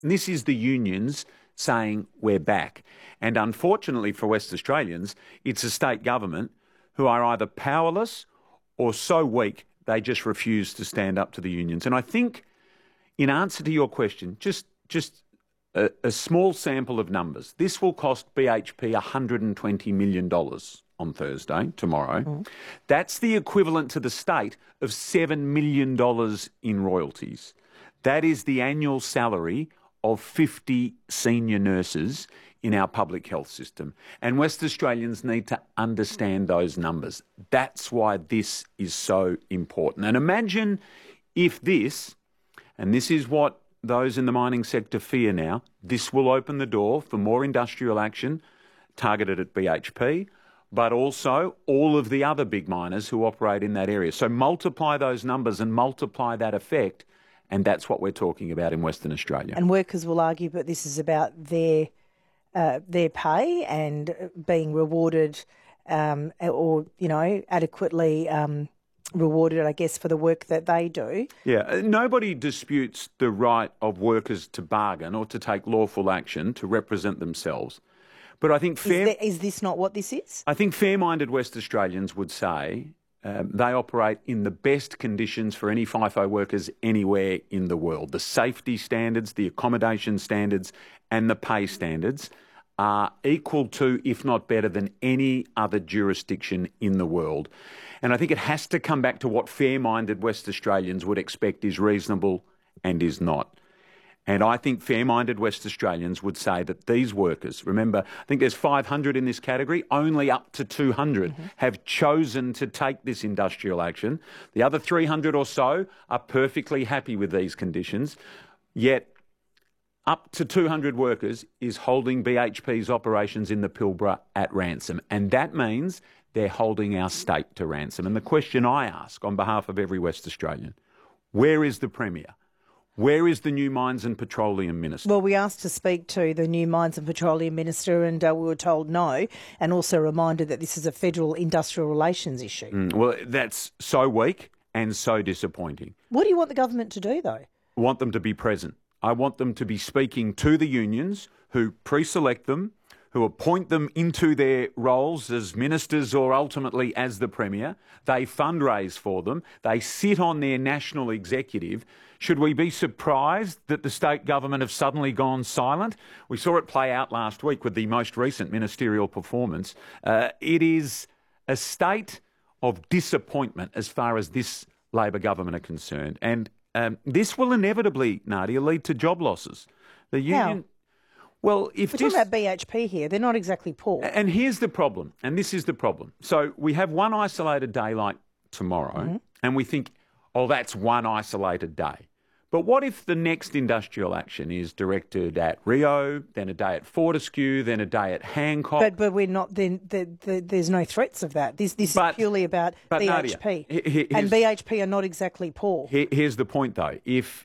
this is the unions saying we're back. And unfortunately for West Australians, it's a state government who are either powerless or so weak they just refuse to stand up to the unions. And I think, in answer to your question, just a small sample of numbers. This will cost BHP $120 million on Thursday, tomorrow. Mm. That's the equivalent to the state of $7 million in royalties. That is the annual salary of 50 senior nurses in our public health system. And West Australians need to understand those numbers. That's why this is so important. And imagine if this, and this is what those in the mining sector fear now, this will open the door for more industrial action targeted at BHP, but also all of the other big miners who operate in that area. So multiply those numbers and multiply that effect, and that's what we're talking about in Western Australia. And workers will argue, but this is about their pay and being rewarded or, adequately rewarded, I guess, for the work that they do. Yeah, nobody disputes the right of workers to bargain or to take lawful action to represent themselves. But I think Is this not what this is? I think fair-minded West Australians would say they operate in the best conditions for any FIFO workers anywhere in the world. The safety standards, the accommodation standards and the pay standards are equal to, if not better than, any other jurisdiction in the world. And I think it has to come back to what fair-minded West Australians would expect is reasonable and is not. And I think fair-minded West Australians would say that these workers, remember, I think there's 500 in this category, only up to 200 have chosen to take this industrial action. The other 300 or so are perfectly happy with these conditions, yet up to 200 workers is holding BHP's operations in the Pilbara at ransom. And that means they're holding our state to ransom. And the question I ask on behalf of every West Australian, where is the Premier? Where is the new Mines and Petroleum Minister? Well, we asked to speak to the new Mines and Petroleum Minister and we were told no, and also reminded that this is a federal industrial relations issue. Well, that's so weak and so disappointing. What do you want the government to do, though? I want them to be present. I want them to be speaking to the unions who pre-select them, who appoint them into their roles as ministers or ultimately as the Premier. They fundraise for them. They sit on their national executive. Should we be surprised that the state government have suddenly gone silent? We saw it play out last week with the most recent ministerial performance. It is a state of disappointment as far as this Labor government are concerned. And this will inevitably, Nadia, lead to job losses. The union... How? Well, if we're talking about BHP here, they're not exactly poor. And here's the problem, and this is the problem. So we have one isolated day like tomorrow, and we think, oh, that's one isolated day. But what if the next industrial action is directed at Rio, then a day at Fortescue, then a day at Hancock? But we're not. There's no threats of that. This is purely about BHP, Nadia, and BHP are not exactly poor. Here's the point, though. If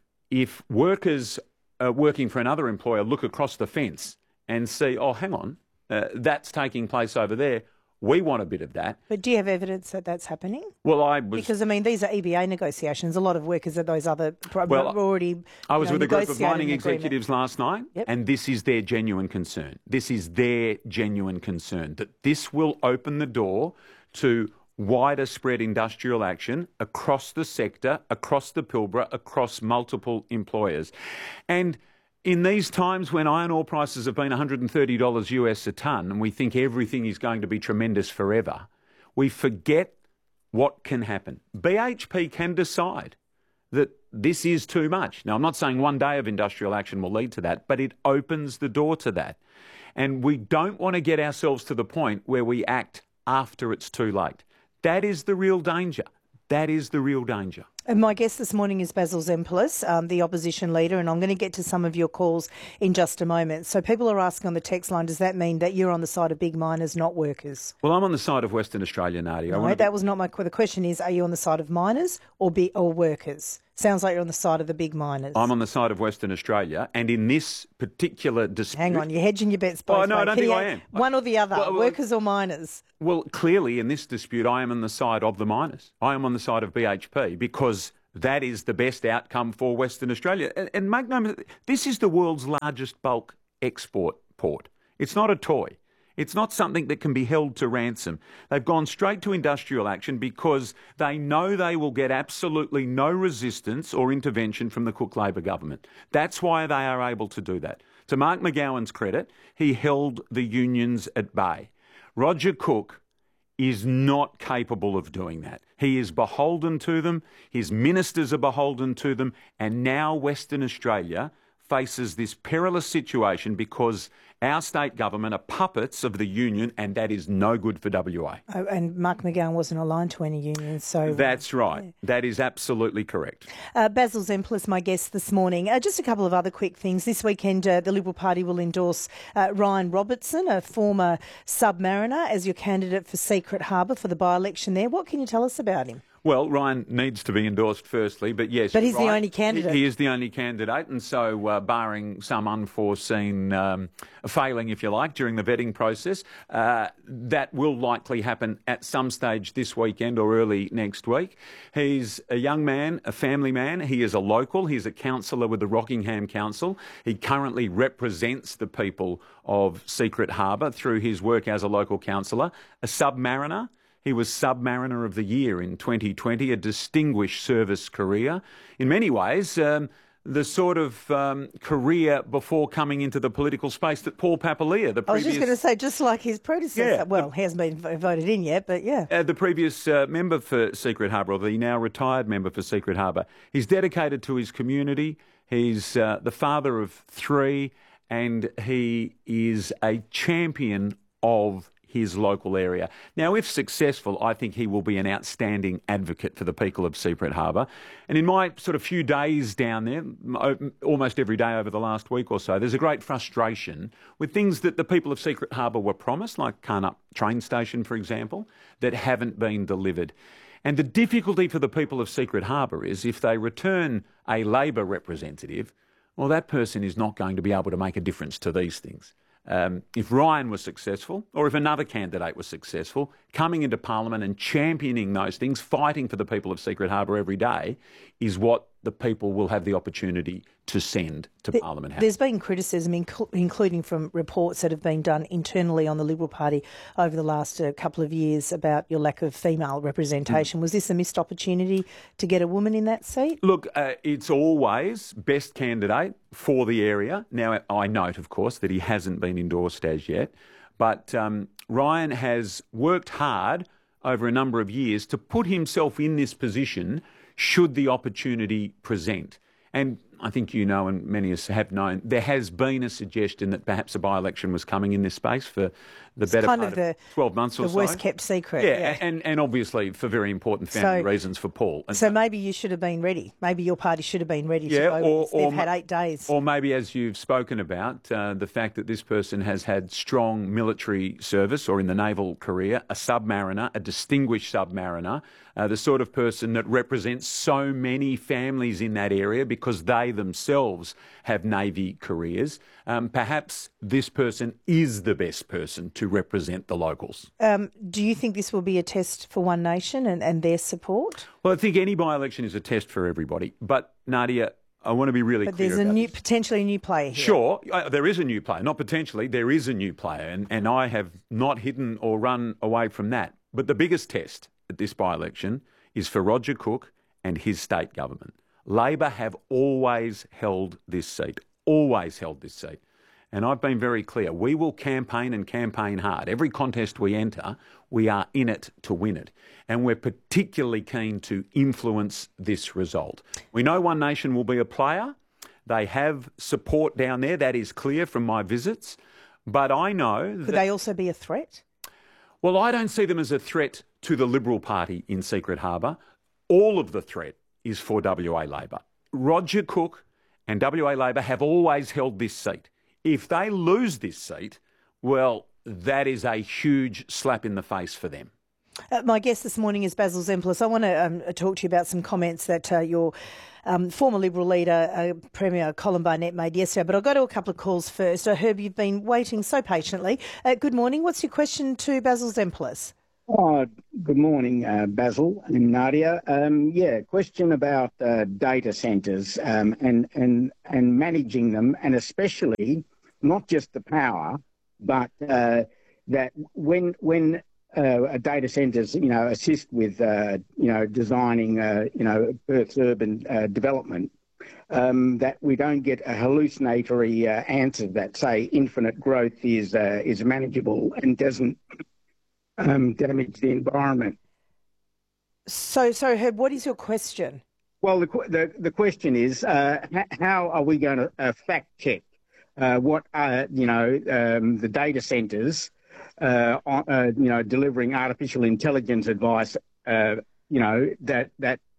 workers working for another employer look across the fence and see, oh, hang on, that's taking place over there. We want a bit of that. But do you have evidence that that's happening? Well, because, these are EBA negotiations. A lot of workers at those other already I was with a group of mining executives last night, and this is their genuine concern. This is their genuine concern, that this will open the door to wider spread industrial action across the sector, across the Pilbara, across multiple employers. And in these times when iron ore prices have been $130 US a tonne and we think everything is going to be tremendous forever, we forget what can happen. BHP can decide that this is too much. Now, I'm not saying one day of industrial action will lead to that, but it opens the door to that. And we don't want to get ourselves to the point where we act after it's too late. That is the real danger. That is the real danger. And my guest this morning is Basil Zempilas, the opposition leader, and I'm going to get to some of your calls in just a moment. So people are asking on the text line, does that mean that you're on the side of big miners, not workers? Well, I'm on the side of Western Australia, Nadia. No, that was not my question. The question is, are you on the side of miners or workers? Sounds like you're on the side of the big miners. I'm on the side of Western Australia, and in this particular dispute... Hang on, you're hedging your bets both ways. No, I don't think I am. One or the other, workers or miners? Well, clearly in this dispute, I am on the side of the miners. I am on the side of BHP because that is the best outcome for Western Australia. And make no mistake, this is the world's largest bulk export port. It's not a toy. It's not something that can be held to ransom. They've gone straight to industrial action because they know they will get absolutely no resistance or intervention from the Cook Labor government. That's why they are able to do that. To Mark McGowan's credit, he held the unions at bay. Roger Cook is not capable of doing that. He is beholden to them, his ministers are beholden to them, and now Western Australia faces this perilous situation because our state government are puppets of the union, and that is no good for WA. Oh, and Mark McGowan wasn't aligned to any union, so... That's right. Yeah. That is absolutely correct. Basil Zempilas, my guest this morning. Just a couple of other quick things. This weekend, the Liberal Party will endorse Ryan Robertson, a former submariner, as your candidate for Secret Harbour for the by-election there. What can you tell us about him? Well, Ryan needs to be endorsed firstly, but yes. But he's the only candidate. He is the only candidate, and so barring some unforeseen failing, if you like, during the vetting process, that will likely happen at some stage this weekend or early next week. He's a young man, a family man. He is a local. He's a councillor with the Rockingham Council. He currently represents the people of Secret Harbour through his work as a local councillor, a submariner. He was Submariner of the Year in 2020, a distinguished service career. In many ways, the sort of career before coming into the political space that Paul Papalia, the previous... I was just going to say, just like his predecessor. Yeah, well, he hasn't been voted in yet, but yeah. The previous member for Secret Harbour, or the now retired member for Secret Harbour. He's dedicated to his community. He's the father of 3, and he is a champion of his local area. Now, if successful, I think he will be an outstanding advocate for the people of Secret Harbour. And in my sort of few days down there, almost every day over the last week or so, there's a great frustration with things that the people of Secret Harbour were promised, like Carnup train station, for example, that haven't been delivered. And the difficulty for the people of Secret Harbour is if they return a Labor representative, well, that person is not going to be able to make a difference to these things. If Ryan was successful, or if another candidate was successful, coming into Parliament and championing those things, fighting for the people of Secret Harbour every day, is what the people will have the opportunity to send to Parliament House. There's been criticism, including from reports that have been done internally on the Liberal Party over the last couple of years about your lack of female representation. Was this a missed opportunity to get a woman in that seat? Look, it's always best candidate for the area. Now, I note, of course, that he hasn't been endorsed as yet, but Ryan has worked hard over a number of years to put himself in this position should the opportunity present. And I think you know, and many of us have known, there has been a suggestion that perhaps a by-election was coming in this space for the better part of 12 months or so. The worst-kept secret. Yeah. And obviously for very important family reasons for Paul. And so maybe you should have been ready. Maybe your party should have been ready to go. They've had 8 days. Or maybe, as you've spoken about, the fact that this person has had strong military service or in the naval career, a submariner, a distinguished submariner, the sort of person that represents so many families in that area because they themselves have Navy careers. Perhaps this person is the best person to represent the locals. Do you think this will be a test for One Nation and their support? Well, I think any by-election is a test for everybody. But, Nadia, I want to be really clear about this. But there's potentially a new player here. Sure, there is a new player. Not potentially, there is a new player. And I have not hidden or run away from that. But the biggest test at this by-election is for Roger Cook and his state government. Labor have always held this seat, And I've been very clear. We will campaign and campaign hard. Every contest we enter, we are in it to win it. And we're particularly keen to influence this result. We know One Nation will be a player. They have support down there. That is clear from my visits. But I know that... Could they also be a threat? Well, I don't see them as a threat to the Liberal Party in Secret Harbour. All of the threat is for WA Labor. Roger Cook and WA Labor have always held this seat. If they lose this seat, well, that is a huge slap in the face for them. My guest this morning is Basil Zempilas. I want to talk to you about some comments that your former Liberal leader, Premier Colin Barnett, made yesterday. But I'll go to a couple of calls first. Herb, you've been waiting so patiently. Good morning. What's your question to Basil Zempilas? Oh, good morning, Basil and Nadia. Question about data centres and managing them, and especially not just the power, but that when data centres, assist with designing, Perth's urban development, that we don't get a hallucinatory answer that say infinite growth is manageable and doesn't damage the environment. So, Herb, what is your question? Well, the question is, how are we going to fact check what the data centres, delivering artificial intelligence advice, that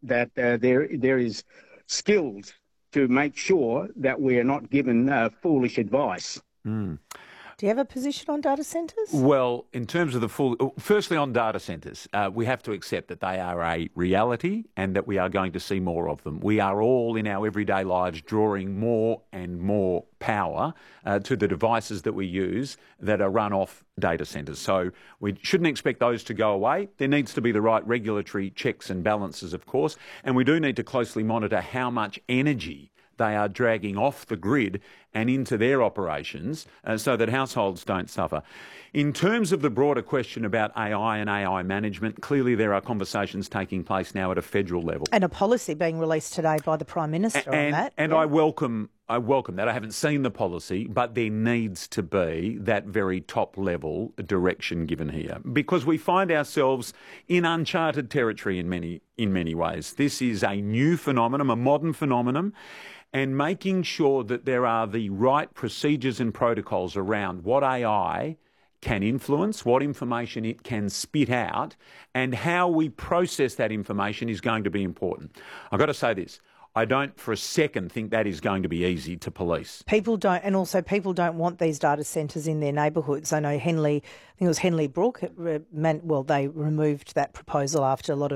there is skills to make sure that we are not given foolish advice. Mm. Do you have a position on data centres? Well, in terms of firstly on data centres, we have to accept that they are a reality and that we are going to see more of them. We are all in our everyday lives drawing more and more power to the devices that we use that are run off data centres. So we shouldn't expect those to go away. There needs to be the right regulatory checks and balances, of course, and we do need to closely monitor how much energy they are dragging off the grid and into their operations so that households don't suffer. In terms of the broader question about AI and AI management, clearly there are conversations taking place now at a federal level. And a policy being released today by the Prime Minister on that. And yeah. I welcome that. I haven't seen the policy, but there needs to be that very top level direction given here because we find ourselves in uncharted territory in many ways. This is a new phenomenon, a modern phenomenon, and making sure that there are the right procedures and protocols around what AI can influence, what information it can spit out, and how we process that information is going to be important. I've got to say this. I don't for a second think that is going to be easy to police. People don't want these data centres in their neighbourhoods. I know I think it was Henley Brook, they removed that proposal after a lot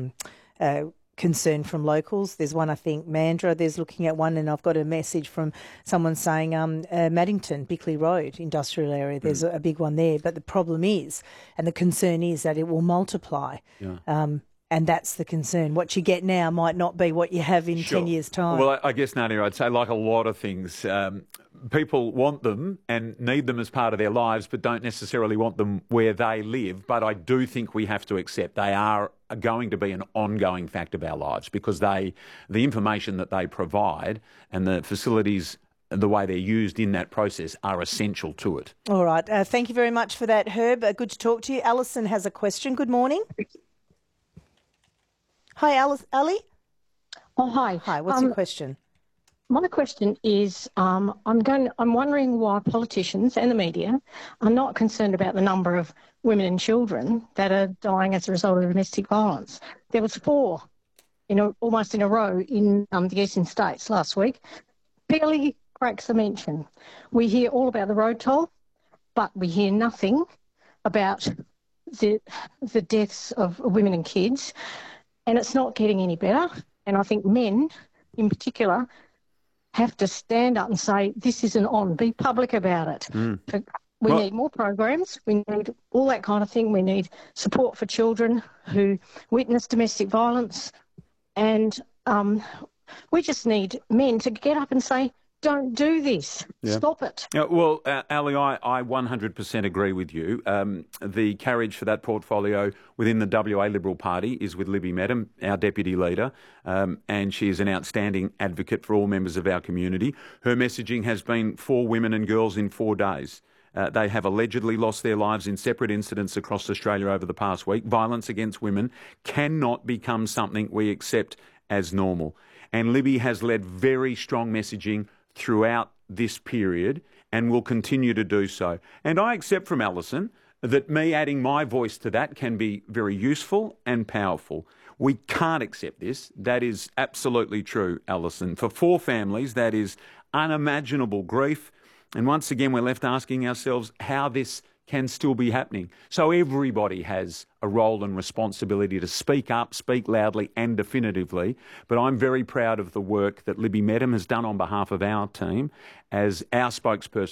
of concern from locals. There's one, I think, Mandurah, there's looking at one, and I've got a message from someone saying Maddington, Bickley Road, industrial area, there's a big one there. But the problem is, and the concern is that it will multiply. Yeah. And that's the concern. What you get now might not be what you have in 10 years' time. Well, I guess, Nadia, I'd say like a lot of things, people want them and need them as part of their lives, but don't necessarily want them where they live. But I do think we have to accept they are going to be an ongoing fact of our lives because the information that they provide and the facilities, the way they're used in that process are essential to it. All right. Thank you very much for that, Herb. Good to talk to you. Alison has a question. Good morning. Hi, Ali. Oh, hi. Hi, what's your question? My question is, I'm wondering why politicians and the media are not concerned about the number of women and children that are dying as a result of domestic violence. There was 4, almost in a row in the eastern states last week. Barely cracks a mention. We hear all about the road toll, but we hear nothing about the deaths of women and kids. And it's not getting any better. And I think men, in particular, have to stand up and say, this isn't on. Be public about it. We need more programs. We need all that kind of thing. We need support for children who witness domestic violence. And we just need men to get up and say, don't do this. Yeah. Stop it. Yeah, well, Ali, I 100% agree with you. The carriage for that portfolio within the WA Liberal Party is with Libby Medham, our deputy leader, and she is an outstanding advocate for all members of our community. Her messaging has been for women and girls in 4 days. They have allegedly lost their lives in separate incidents across Australia over the past week. Violence against women cannot become something we accept as normal. And Libby has led very strong messaging throughout this period and will continue to do so. And I accept from Alison that me adding my voice to that can be very useful and powerful. We can't accept this. That is absolutely true, Alison. For 4 families, that is unimaginable grief. And once again, we're left asking ourselves how this can still be happening. So everybody has a role and responsibility to speak up, speak loudly and definitively. But I'm very proud of the work that Libby Medham has done on behalf of our team as our spokesperson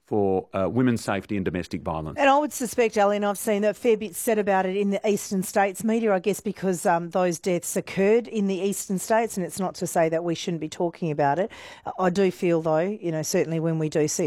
for women's safety and domestic violence. And I would suspect, Ellen, I've seen a fair bit said about it in the eastern states media, I guess because those deaths occurred in the eastern states, and it's not to say that we shouldn't be talking about it. I do feel, though, certainly when we do see